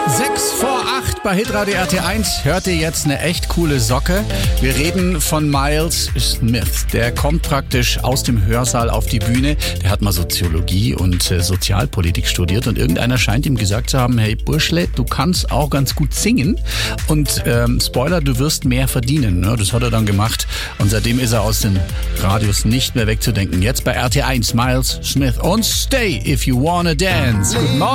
6:08 bei Hitradio RT1 hört ihr jetzt eine echt coole Socke. Wir reden von Miles Smith. Der kommt praktisch aus dem Hörsaal auf die Bühne. Der hat mal Soziologie und Sozialpolitik studiert und irgendeiner scheint ihm gesagt zu haben, hey Burschle, du kannst auch ganz gut singen und Spoiler, du wirst mehr verdienen. Ne? Das hat er dann gemacht und seitdem ist er aus den Radios nicht mehr wegzudenken. Jetzt bei RT1 Miles Smith und Stay If You Wanna Dance. Guten Morgen.